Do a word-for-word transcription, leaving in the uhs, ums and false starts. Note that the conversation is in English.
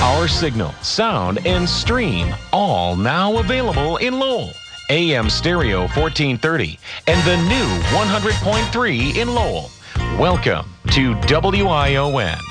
Our signal, sound, and stream all now available in Lowell. A M Stereo fourteen thirty and the new one hundred point three in Lowell. Welcome to W I O N.